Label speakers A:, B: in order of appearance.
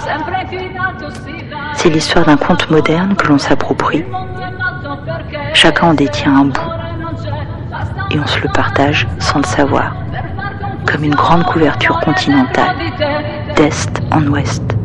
A: C'est l'histoire d'un conte moderne que l'on s'approprie. Chacun en détient un bout et on se le partage sans le savoir, comme une grande couverture continentale, d'est en ouest.